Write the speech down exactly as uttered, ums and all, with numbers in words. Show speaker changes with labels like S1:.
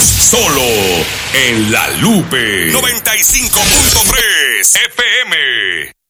S1: Solo en La Lupe noventa y cinco punto tres F M.